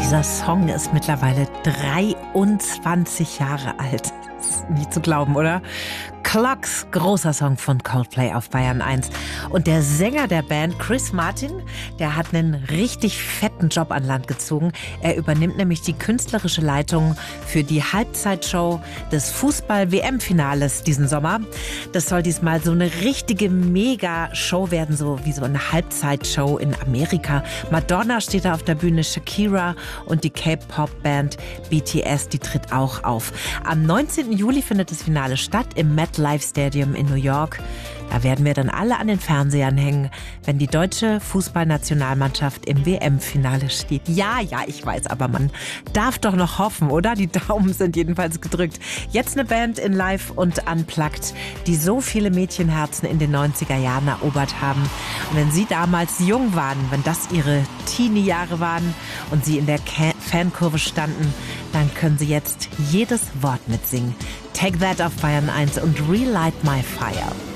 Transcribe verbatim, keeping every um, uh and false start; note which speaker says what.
Speaker 1: Dieser Song ist mittlerweile dreiundzwanzig Jahre alt. Das ist nicht zu glauben, oder? Clocks, großer Song von Coldplay auf Bayern eins. Und der Sänger der Band, Chris Martin, der hat einen richtig fetten Job an Land gezogen. Er übernimmt nämlich die künstlerische Leitung für die Halbzeitshow des Fußball-W M-Finales diesen Sommer. Das soll diesmal so eine richtige Mega-Show werden, so wie so eine Halbzeitshow in Amerika. Madonna steht da auf der Bühne, Shakira und die K-Pop-Band B T S, die tritt auch auf. Am neunzehnten Juli findet das Finale statt im MetLife Stadium in New York. Da werden wir dann alle an den Fernsehern hängen, wenn die deutsche Fußballnationalmannschaft im W M-Finale steht. Ja, ja, ich weiß, aber man darf doch noch hoffen, oder? Die Daumen sind jedenfalls gedrückt. Jetzt eine Band in Live und Unplugged, die so viele Mädchenherzen in den neunziger Jahren erobert haben. Und wenn Sie damals jung waren, wenn das Ihre Teenie-Jahre waren und Sie in der Fankurve standen, dann können Sie jetzt jedes Wort mitsingen. Take That auf Bayern eins und Relight My Fire.